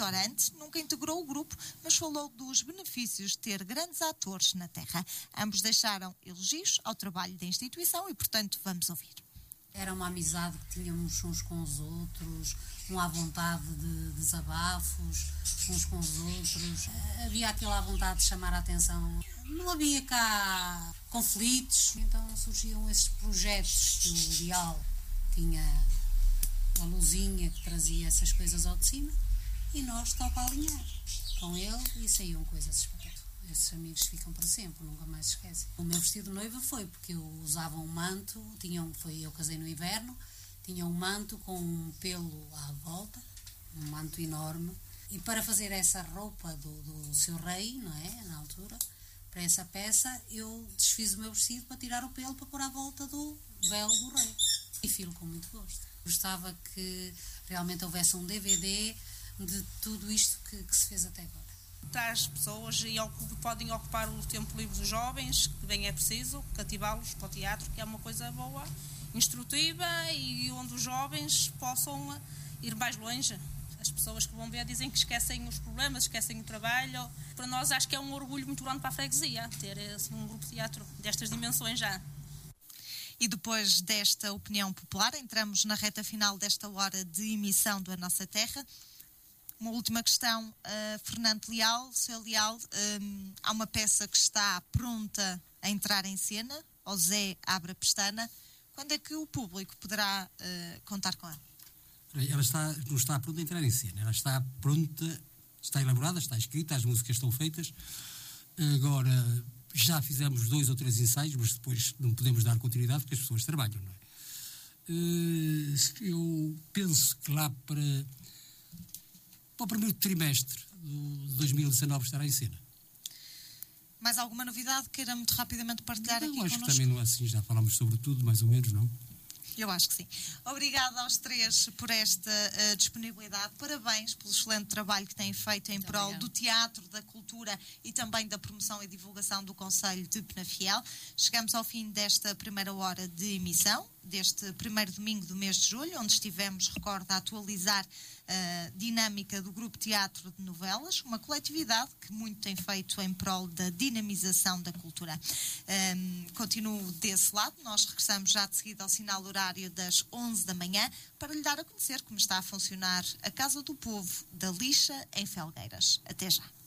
restaurante, nunca integrou o grupo, mas falou dos benefícios de ter grandes atores na terra. Ambos deixaram elogios ao trabalho da instituição e, portanto, vamos ouvir. Era uma amizade que tínhamos uns com os outros, uma vontade de desabafos uns com os outros. Havia aquela vontade de chamar a atenção. Não havia cá conflitos, então surgiam esses projetos que o Dial tinha a luzinha que trazia essas coisas ao de cima e nós toca a alinhar com ele e saíam coisas espetaculares. Esses amigos ficam para sempre, nunca mais se esquecem. O meu vestido de noiva foi porque eu usava um manto, eu casei no inverno, tinha um manto com um pelo à volta, um manto enorme, e para fazer essa roupa do seu rei, não é, na altura, para essa peça, eu desfiz o meu vestido para tirar o pelo para pôr à volta do véu do rei. E filo com muito gosto. Gostava que realmente houvesse um DVD de tudo isto que se fez até agora. As pessoas podem ocupar o tempo livre dos jovens, que bem é preciso, cativá-los para o teatro, que é uma coisa boa, instrutiva e onde os jovens possam ir mais longe. As pessoas que vão ver dizem que esquecem os problemas, esquecem o trabalho. Para nós acho que é um orgulho muito grande para a freguesia ter um grupo de teatro destas dimensões já. E depois desta opinião popular, entramos na reta final desta hora de emissão da Nossa Terra. Uma última questão, Fernando Leal, Sr. Leal, há uma peça que está pronta a entrar em cena, o Zé abre a pestana. Quando é que o público poderá contar com ela? Ela não está pronta a entrar em cena, ela está pronta, está elaborada, está escrita, as músicas estão feitas. Agora, já fizemos 2 ou 3 ensaios, mas depois não podemos dar continuidade porque as pessoas trabalham, não é? Eu penso que lá para o primeiro trimestre de 2019 estará em cena. Mais alguma novidade que queira muito rapidamente partilhar aqui connosco? Acho que também não é assim, já falámos sobre tudo, mais ou menos, não? Eu acho que sim. Obrigada aos 3 por esta disponibilidade. Parabéns pelo excelente trabalho que têm feito em prol do teatro, da cultura e também da promoção e divulgação do Concelho de Penafiel. Chegamos ao fim desta primeira hora de emissão, deste primeiro domingo do mês de julho, onde estivemos, recordo, a atualizar a dinâmica do Grupo Teatro de Novelas, uma coletividade que muito tem feito em prol da dinamização da cultura. Continuo desse lado, nós regressamos já de seguida ao sinal horário das 11 da manhã para lhe dar a conhecer como está a funcionar a Casa do Povo da Lixa em Felgueiras. Até já.